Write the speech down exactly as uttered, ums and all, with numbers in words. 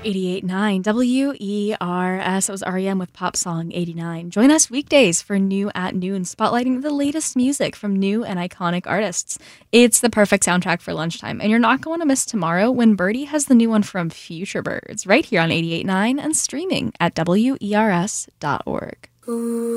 eighty-eight point nine W E R S. That was R E M with Pop Song eighty-nine. Join us weekdays for New at Noon, spotlighting the latest music from new and iconic artists. It's the perfect soundtrack for lunchtime, and you're not going to miss tomorrow when Birdie has the new one from Future Birds right here on eighty-eight point nine and streaming at W E R S dot org.